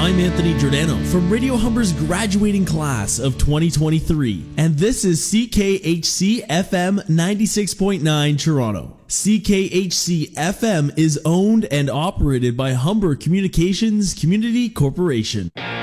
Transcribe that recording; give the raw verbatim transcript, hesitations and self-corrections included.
I'm Anthony Giordano from Radio Humber's graduating class of twenty twenty-three, and this is C K H C F M ninety-six point nine Toronto. C K H C F M is owned and operated by Humber Communications Community Corporation.